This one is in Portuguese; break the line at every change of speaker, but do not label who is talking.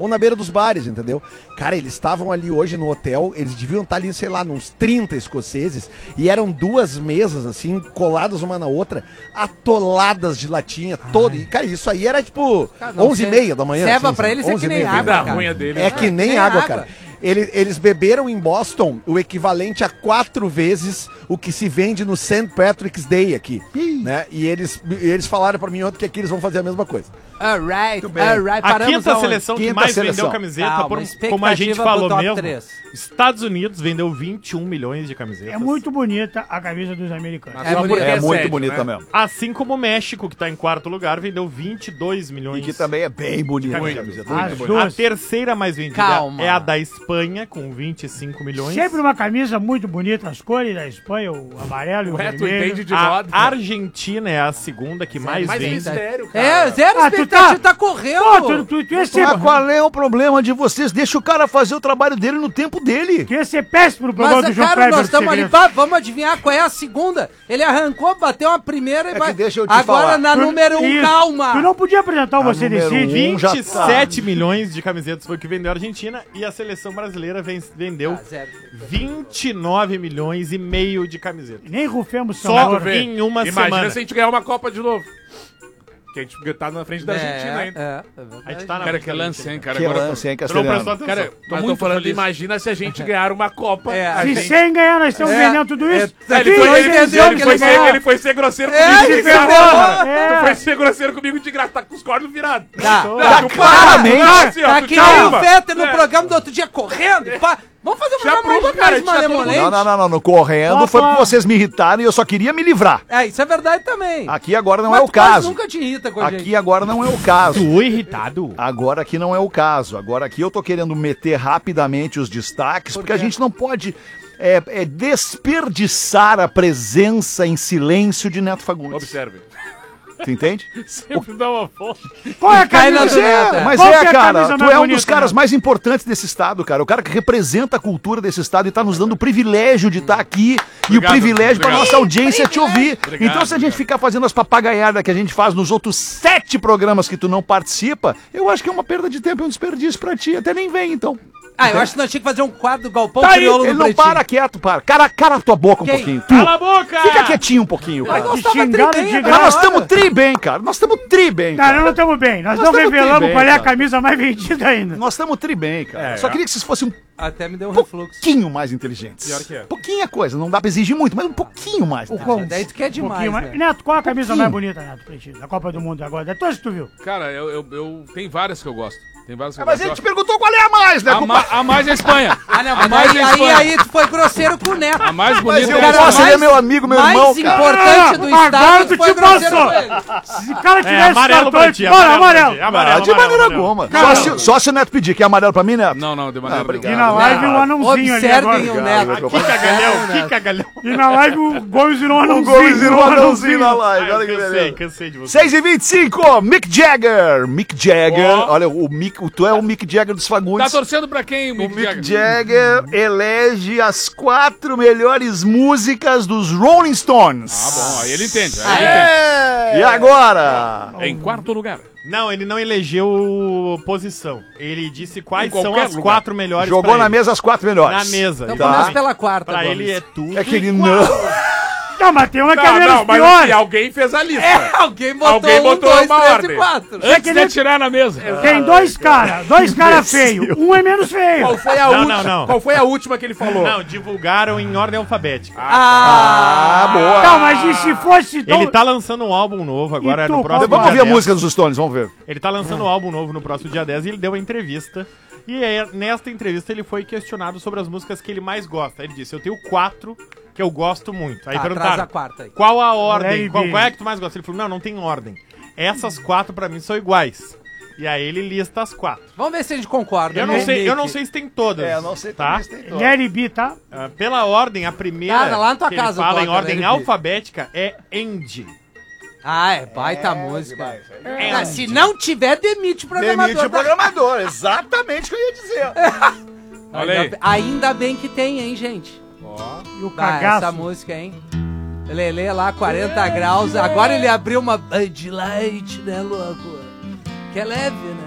ou na beira dos bares, entendeu? Cara, eles estavam ali hoje no hotel, eles deviam estar ali, sei lá, uns 30 escoceses, e eram 2 mesas, assim, coladas uma na outra, atoladas de latinha, todo. E, cara, isso aí era tipo 11h30 da manhã.
Ceva
assim,
pra eles é que nem água, cara.
É que nem água, cara. Eles beberam em Boston o equivalente a 4 vezes o que se vende no St. Patrick's Day aqui, né? E eles falaram pra mim ontem que aqui eles vão fazer a mesma coisa.
Alright.
A quinta seleção que mais vendeu camiseta, como a gente falou mesmo, Estados Unidos vendeu 21 milhões de camisetas.
É muito bonita a camisa dos americanos.
É muito bonita mesmo.
Assim como o México, que tá em 4º lugar, vendeu 22 milhões.
E que também é bem bonita.
A terceira mais vendida é a da Espanha, com 25 milhões.
Sempre uma camisa muito bonita, as cores da Espanha, o amarelo e o vermelho.
A Argentina é a segunda que mais vende.
Mistério, cara. Zero expectativa, tá correndo.
Tu ia ser...
Mas qual é o problema de vocês? Deixa o cara fazer o trabalho dele no tempo dele.
Tu ia ser péssimo no programa do João
Mas, cara,
Kleber.
nós estamos ali, vamos adivinhar qual é a segunda. Ele arrancou, bateu uma primeira e vai...
deixa eu te
agora
falar.
na número 1, calma.
Tu não podia apresentar o Você Decide.
27 milhões de camisetas foi o que vendeu a Argentina e a seleção brasileira vendeu 29 milhões e meio de camisetas.
Nem rufemos
só em uma semana.
Imagina se a gente ganhar uma Copa de novo. Que a gente tá na frente da Argentina ainda.
A gente tá na
cara, que lance, hein, cara.
Que lance, hein, Castelhano.
Cara, tô falando, imagina se a gente ganhar uma Copa.
Se sem ganhar, nós estamos vendendo tudo isso.
Ele foi ser grosseiro comigo de graça. Tu foi ser grosseiro comigo de graça. Tá com os cornos virados.
Claramente. Tá que nem o Fetter no programa do outro dia correndo. Vamos fazer um programa mais malemolente.
Não. No correndo foi porque vocês me irritaram e eu só queria me livrar.
Isso é verdade também.
Aqui agora não é o caso.
Nunca te irrita com a gente.
Aqui agora não é o caso.
Tô irritado.
Agora aqui não é o caso. Agora aqui eu tô querendo meter rapidamente os destaques, porque a gente não pode desperdiçar a presença em silêncio de Neto Fagundes.
Observe.
Tu entende?
Sempre dá uma foto.
Qual é a camisa?
Cara, tu é um dos caras mais importantes desse estado, cara. O cara que representa a cultura desse estado e tá nos dando o privilégio de estar aqui e o privilégio pra nossa audiência te ouvir. Então se a gente ficar fazendo as papagaiadas que a gente faz nos outros 7 programas que tu não participa, eu acho que é uma perda de tempo e um desperdício pra ti. Até nem vem, então.
Eu acho que nós tínhamos que fazer um quadro do Galpão
Crioulo no Pretinho. Ele não para quieto, para. Cara a tua boca um pouquinho.
Cala a boca!
Fica quietinho um pouquinho, cara.
Nós
estamos tri bem, cara. Nós estamos tri bem, cara.
Não estamos bem. Nós não revelamos qual é a camisa mais vendida ainda.
Nós estamos tri bem, cara. Só queria que vocês fossem
até me deu um refluxo.
Pouquinho mais inteligentes.
Pior que é.
Pouquinha coisa, não dá pra exigir muito, mas um pouquinho mais.
Daí tu quer demais, né?
Neto, qual a camisa mais bonita, Neto, pra ti, da Copa do Mundo agora? Da todas que tu viu?
Cara, eu tem várias que eu gosto. Tem várias que eu
mas
gosto.
ele te perguntou qual é a mais, né?
A mais é a Espanha.
Aí tu foi grosseiro com o Neto.
A mais bonita
é a Espanha. Ele é meu amigo, meu irmão,
mais importante do estado.
Agora tu te passou. Se o cara tivesse
amarelo pra ti,
amarelo.
De maneira alguma. Só se o Neto pedir. Quer amarelo pra mim, Neto?
Não, de maneira
obrigado.
E na live o anãozinho ali agora.
Observem o Neto.
Que cagalhão.
E na live o Gomes virou um anãozinho.
O Gomes virou um anãozinho na live. Olha que beleza.
Cansei de você.
6h25, Mick Jagger. Mick Jagger. Olha, tu é o Mick Jagger dos Fagundes.
Tá torcendo pra quem,
Mick Jagger elege as 4 melhores músicas dos Rolling Stones.
Bom, aí ele entende.
E agora?
Em 4º lugar.
Não, ele não elegeu posição. Ele disse quais são as 4 melhores.
Jogou na mesa as 4 melhores.
Na mesa.
Então começa pela 4ª.
Pra ele é tudo.
É que ele não...
Não, mas tem uma que é menos
mas
pior.
assim, alguém fez a lista.
Alguém botou 1, 2, 3 e 4.
Antes de tirar na mesa.
Tem dois caras feios. Um é menos feio.
Qual foi a última? Não. Qual foi a última que ele falou?
Não, divulgaram em ordem alfabética.
Boa.
Não, mas e se fosse...
Ele tá lançando um álbum novo agora no próximo
Vamos ouvir a música dos Stones, vamos ver.
Ele tá lançando um álbum novo no próximo dia 10 e ele deu uma entrevista. E nesta entrevista ele foi questionado sobre as músicas que ele mais gosta. Ele disse, eu tenho 4 que eu gosto muito. Aí perguntaram,
a 4 aí.
qual a ordem? Qual é que tu mais gosta? Ele falou, não tem ordem. Essas 4 pra mim são iguais. E aí ele lista as 4.
Vamos ver se a gente concorda.
Eu não sei se tem todas.
Eu não sei
tá?
se tem todas.
Larry B, tá?
Pela ordem, a primeira
lá na tua
que
casa
ele fala em
toca,
ordem
Larry B.
alfabética é Andy.
É baita música. Se não tiver, demite o programador.
Demite o programador, exatamente o que eu ia dizer.
Olha aí.
Ainda bem que tem, hein, gente?
E o cagaço.
Essa música, hein? Lelê lá, 40 graus. Agora ele abriu uma Bud Light, né, louco? Que é leve,